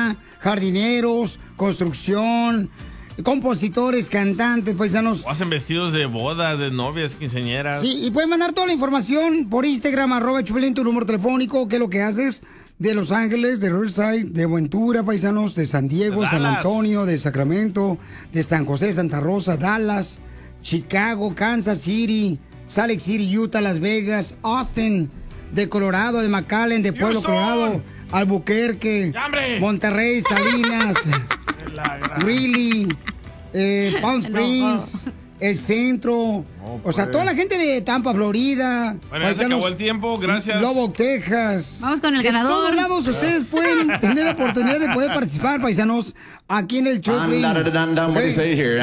cocina, jardineros, construcción, compositores, cantantes, paisanos. O hacen vestidos de bodas, de novias, quinceañeras. Sí, y pueden mandar toda la información por Instagram, @Chupilín, tu número telefónico, qué es lo que haces de Los Ángeles, de Riverside, de Ventura, paisanos, de San Diego, De San Dallas. Antonio, de Sacramento, de San José, Santa Rosa, Dallas, Chicago, Kansas City, Salt Lake City, Utah, Las Vegas, Austin, de Colorado, de McAllen, de Pueblo Houston. Colorado, Albuquerque, ¡Ya, hombre! Monterrey, Salinas, Greeley, Palm Springs, El Centro, o sea, pues. toda la gente de Tampa, Florida, Bueno, ya se acabó el tiempo, gracias. Lubbock, Texas. Vamos con el de ganador. De todos lados ustedes pueden tener la oportunidad de poder participar, paisanos, aquí en el show. What do you say here?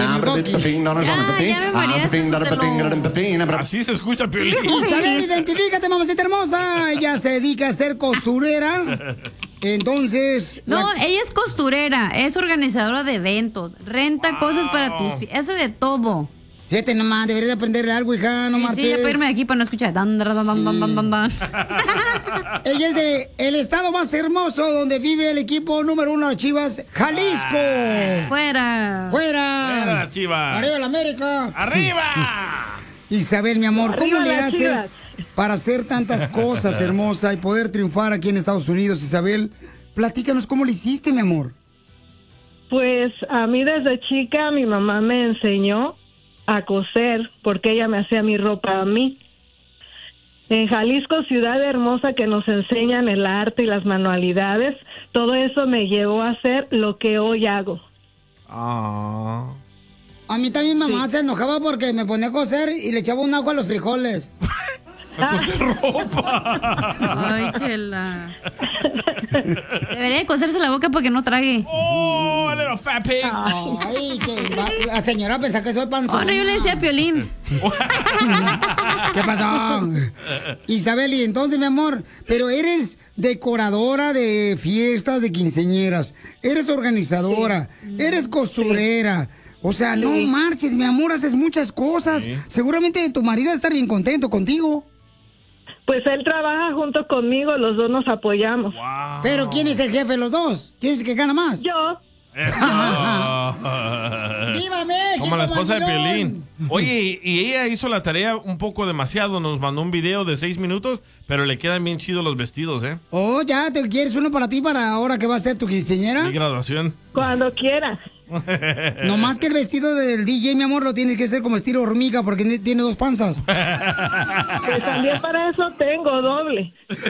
Así se escucha, Piolín. Isabel, identifícate, mamacita hermosa. Ella se dedica a ser costurera. Entonces... No, ella es costurera, es organizadora de eventos, renta cosas para tus... Hace de todo. Fíjate nomás, deberías de aprenderle algo, hija, no marches. Sí, ya puedo irme de aquí para no escuchar. Dan, dan, dan, dan, dan, dan, dan. Ella es de el estado más hermoso donde vive el equipo número 1 de Chivas, Jalisco. Fuera. Fuera. Chivas. Arriba la América. ¡Arriba! Isabel, mi amor, ¿cómo Arriba le las haces Chivas. para hacer tantas cosas, hermosa, y poder triunfar aquí en Estados Unidos, Isabel? Platícanos cómo le hiciste, mi amor. Pues a mí desde chica mi mamá me enseñó a coser porque ella me hacía mi ropa a mí. En Jalisco, ciudad hermosa que nos enseñan el arte y las manualidades, todo eso me llevó a hacer lo que hoy hago. Ah. A mí también mamá se enojaba porque me ponía a coser y le echaba un agua a los frijoles. A coser ropa. Ay, chela. Debería de coserse la boca para que no trague. ¡Oh, little fat pig! Ay, la señora pensaba que soy panzón. Oh, no, yo le decía Piolín. ¿Qué pasó? Isabel, y entonces, mi amor, pero eres decoradora de fiestas de quinceañeras, eres organizadora, eres costurera. O sea, no marches, mi amor, haces muchas cosas. Sí. Seguramente tu marido va a estar bien contento contigo. Pues él trabaja junto conmigo, los dos nos apoyamos. Wow. Pero ¿quién es el jefe de los dos? ¿Quién es el que gana más? Yo. Eso. ¡Viva México, Como la esposa de mandilón! Piolín. Oye, y ella hizo la tarea un poco demasiado. Nos mandó un video de 6 minutos, pero le quedan bien chidos los vestidos, ¿eh? Oh, ya, ¿te quieres uno para ti para ahora que va a ser tu quinceañera? Mi graduación. Cuando quiera. No más que el vestido del DJ, mi amor, lo tienes que hacer como estilo hormiga porque tiene 2 panzas. Pues también para eso tengo doble.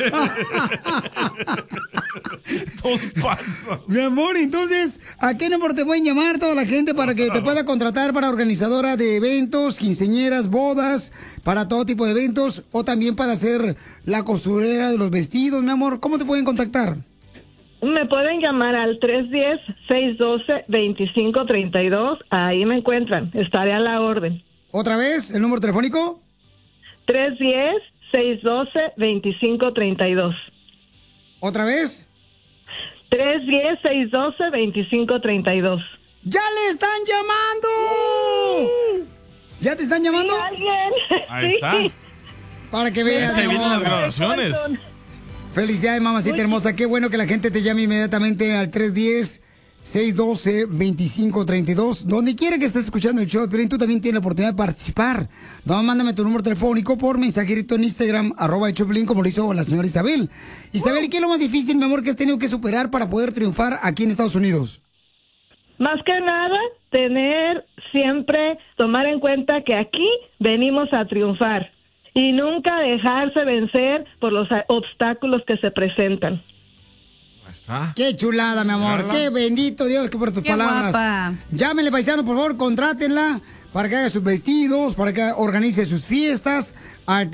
Dos pasos. Mi amor, entonces, ¿a qué número te pueden llamar toda la gente para que te pueda contratar para organizadora de eventos, quinceañeras, bodas, para todo tipo de eventos o también para hacer la costurera de los vestidos, mi amor? ¿Cómo te pueden contactar? Me pueden llamar al 310-612-2532. Ahí me encuentran. Estaré a la orden. ¿Otra vez el número telefónico? 310-612-2532. ¿Otra vez? 310-612-2532. ¡Ya le están llamando! ¿Ya te están llamando? ¿Sí, alguien? Ahí Sí. está. Para que veas, Ahí mi vienen las amor. graduaciones. Felicidades, mamacita hermosa. Qué bueno que la gente te llame inmediatamente al 310-612-2532. Donde quiera que estés escuchando el show de Piolín, tú también tienes la oportunidad de participar. No, mándame tu número telefónico por mensajerito en Instagram, @Piolín, como lo hizo la señora Isabel. Isabel, ¿qué es lo más difícil, mi amor, que has tenido que superar para poder triunfar aquí en Estados Unidos? Más que nada, tomar en cuenta que aquí venimos a triunfar y nunca dejarse vencer por los obstáculos que se presentan. Ahí está. Qué chulada, mi amor. Mírala. Qué bendito Dios que por tus Qué palabras. guapa. Llámenle, paisano, por favor, contrátenla para que haga sus vestidos, para que organice sus fiestas al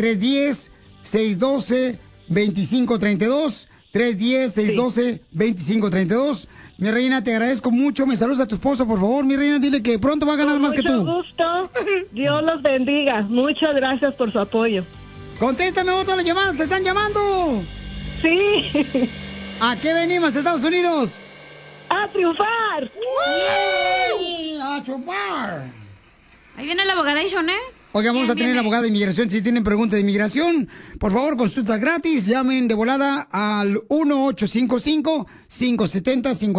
310-612-2532. 310-612-2532. Mi reina, te agradezco mucho. Me saludas a tu esposo, por favor. Mi reina, dile que pronto va a ganar Con más que mucho tú. gusto. Dios los bendiga. Muchas gracias por su apoyo. Contéstame, amor, todas las llamadas. ¡Te están llamando! Sí. ¿A qué venimos, Estados Unidos? ¡A triunfar! ¡Uy! ¡A chupar! Ahí viene la abogadation, ¿eh? Oiga, vamos ¿Quién a tener viene? abogada de inmigración. Si tienen preguntas de inmigración, por favor, consulta gratis. Llamen de volada al 1855-570-50.